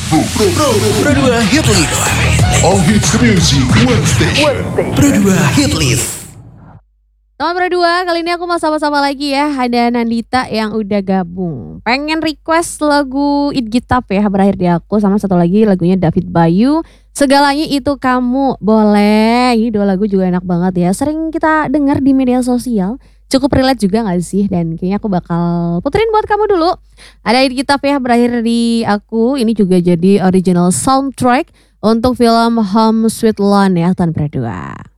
Pro 2 Hit List. All hits music one station. Pro 2 Hit List. Teman Pro 2, kali ini aku mau sama-sama lagi ya. Ada Nandita yang udah gabung. Pengen request lagu It Get Up ya, berakhir di aku. Sama satu lagi lagunya David Bayu, Segalanya Itu Kamu. Boleh, ini dua lagu juga enak banget ya. Sering kita dengar di media sosial. Cukup relate juga gak sih? Dan kayaknya aku bakal puterin buat kamu dulu. Ada It Get Up ya, berakhir di aku. Ini juga jadi original soundtrack untuk film Home Sweet Loan ya, Teman Pro 2.